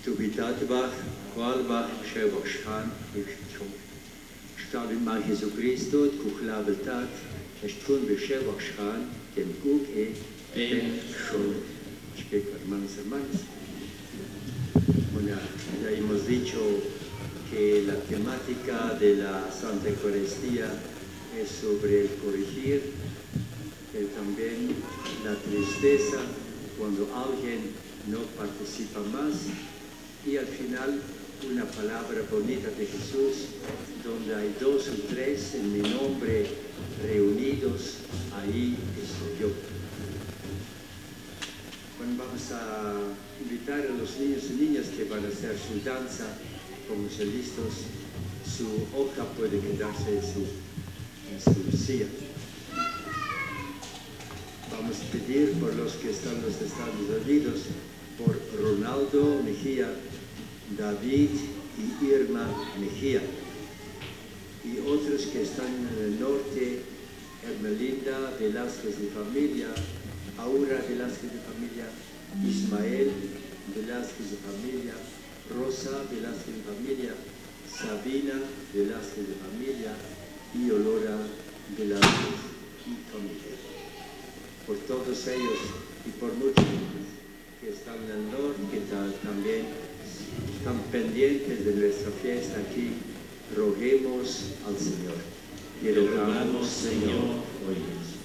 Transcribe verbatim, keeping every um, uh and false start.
Tubitatbach, Qualbach, Shevachshan, Stalin Ma Jesu Christo, Kuchlavetat, Eshtun Beshevachshan, Tem Kuk e Ben Shon. Hermanos, hermanas. Bueno, ya hemos dicho que la temática de la Santa Eucaristía es sobre el corregir, pero también la tristeza cuando alguien no participa más, y al final una palabra bonita de Jesús, donde hay dos o tres en mi nombre reunidos, ahí estoy yo. Bueno, vamos a invitar a los niños y niñas que van a hacer su danza como solistas. Su hoja puede quedarse en su, en su silla. Vamos a pedir por los que están en los Estados Unidos, por Ronaldo Mejía, David y Irma Mejía, y otros que están en el norte, Hermelinda Velázquez de familia, Aura Velázquez de familia, Ismael Velázquez de familia, Rosa Velázquez de familia, Sabina Velázquez de familia y Olora Velázquez y familia. Por todos ellos y por muchos que están en el norte, que también están pendientes de nuestra fiesta aquí, roguemos al Señor. Te rogamos, Señor, oídos.